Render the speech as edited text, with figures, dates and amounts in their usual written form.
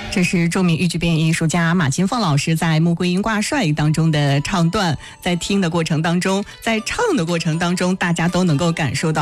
这是著名豫剧表演艺术家马金凤老师在《穆桂英挂帅》当中的唱段，在听的过程当中，在唱的过程当中，大家都能够感受到